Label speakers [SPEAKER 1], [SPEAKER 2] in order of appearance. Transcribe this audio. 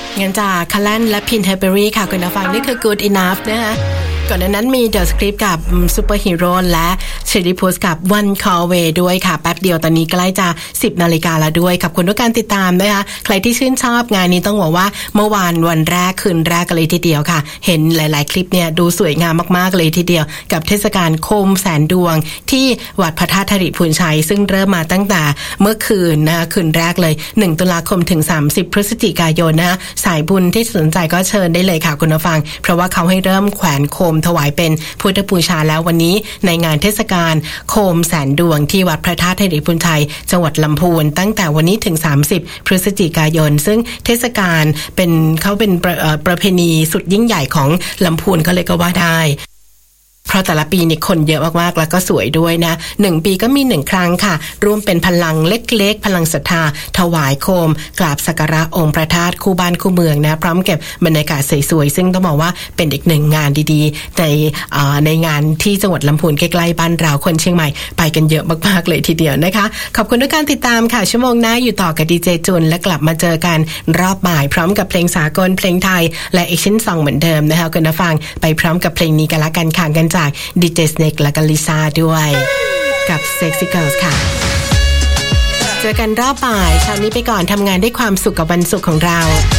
[SPEAKER 1] งั้นจากคาแลนและพินเทเบอรี่ค่ะคุณผู้ฟังนี่คือ Good Enough นะคะก่อนหน้านั้นมี The Script กับ Super Hero และ Shady Puss กับ One Call Away ด้วยค่ะแป๊บเดียวตอนนี้ใกล้จะ 10 นาฬิกาแล้วด้วยขอบคุณทุกการติดตามนะคะใครที่ชื่นชอบงานนี้ต้องบอกว่าเมื่อวานวันแรกคืนแรกกันเลยทีเดียวค่ะเห็นหลายๆคลิปเนี่ยดูสวยงามมากๆเลยทีเดียวกับเทศกาลโคมแสนดวงที่วัดพระธาตุธริพูนชัยซึ่งเริ่มมาตั้งแต่เมื่อคืนนะคะคืนแรกเลย1 ตุลาคมถึง30 พฤศจิกายนนะคะสายบุญที่สนใจก็เชิญได้เลยค่ะคุณผู้ฟังเพราะว่าเขาให้เริ่มแขวนโคมถวายเป็นพุทธบูชาแล้ววันนี้ในงานเทศกาลโคมแสนดวงที่วัดพระธาตุธริพูนชัยจังหวัดลำพูนตั้งแต่วันนี้ถึง30 พฤศจิกายนซึ่งเทศกาลเป็นประเพณีสุดยิ่งใหญ่ของลำพูนก็เลยก็ว่าได้เพราะแต่ละปีนี่คนเยอะมากๆแล้วก็สวยด้วยนะ1 ปีก็มี1 ครั้งค่ะร่วมเป็นพลังเล็กๆพลังศรัทธาถวายโคมกราบสักการะองค์พระธาตุคู่บ้านคู่เมืองนะพร้อมเก็บบรรยากาศสวยๆซึ่งต้องบอกว่าเป็นอีก1 งานดีๆในงานที่จังหวัดลำพูนใกล้ๆบ้านเราคนเชียงใหม่ไปกันเยอะมากๆเลยทีเดียวนะคะขอบคุณทุกการติดตามค่ะชั่วโมงหน้าอยู่ต่อกับดีเจจุนและกลับมาเจอกันรอบบ่ายพร้อมกับเพลงสากลเพลงไทยและอีกชิ้น2เหมือนเดิมนะคะคุณผู้ฟังไปพร้อมกับเพลงนี้กันละกันค่ะกันจากดีเจสเน็กและก็ลิซ่าด้วยกับ Sexy Girls ค่ะเจอกันรอบบ่ายเช้านี้ไปก่อนทำงานด้วยความสุขกับวันศุกร์ของเรา